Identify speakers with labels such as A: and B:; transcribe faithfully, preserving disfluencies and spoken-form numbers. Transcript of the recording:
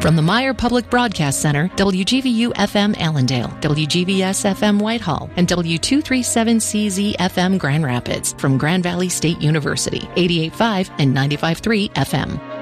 A: From the Meyer Public Broadcast Center, W G V U F M Allendale, W G V S F M Whitehall, and W two thirty-seven C Z F M Grand Rapids from Grand Valley State University, eighty-eight point five and ninety-five point three F M.